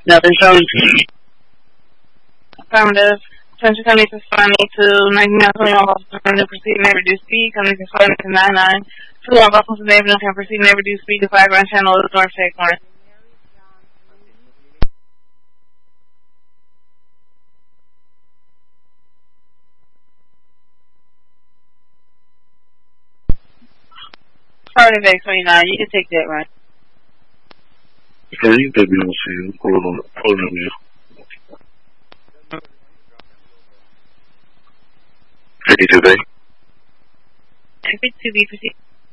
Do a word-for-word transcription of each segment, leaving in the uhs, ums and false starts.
Nothing showing. Affirmative. Attention coming to responding to ninety-nine twenty-one Boston Avenue, proceed and reduce speed, coming to responding to nine nine twenty-one Boston Avenue, can proceed and reduce speed to five Grand Channel, North Shade Corner. Affirmative eight twenty-nine, you can take that, right? Okay, you can take me on scene. Hold on, hold on here. fifty-two B. fifty-two B, proceed.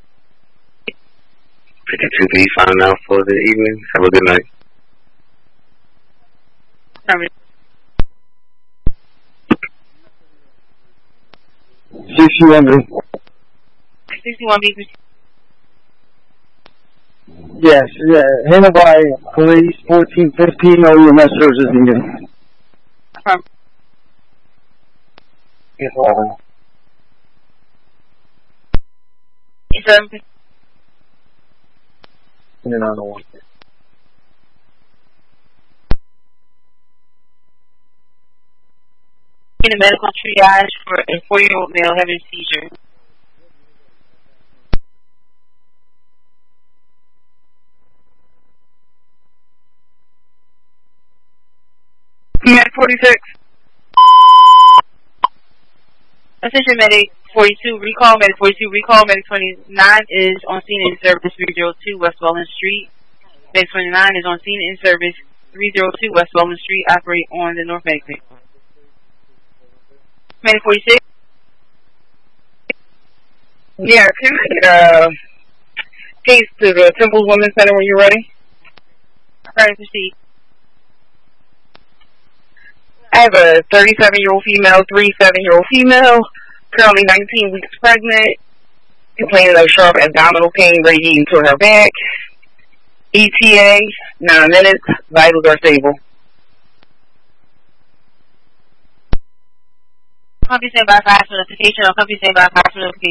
fifty-two B, signing out for the evening. Have a good night. Affirmative. sixty-one B. sixty-one B, proceed. Yes, yeah. Handled by police, fourteen fifteen, no E M S services needed. Affirmative. Yes, all. Affirmative. And then on the one. In a medical triage for a four-year-old male having a seizure. Med forty-six. Attention medic forty-two, recall, medic forty-two, recall, medic twenty-nine is on scene in service three oh two West Welland Street. Medic twenty-nine is on scene in service three oh two West Welland Street, operate on the North Medic. Medic forty-six. Yeah, can I get a case to the Temples Women's Center when you're ready? Ready to proceed. I have a thirty-seven-year-old female, three seven-year-old female, currently nineteen weeks pregnant, complaining of sharp abdominal pain radiating to her back. E T A, nine minutes, vitals are stable. Company stand by for notification. Company stand by for notification.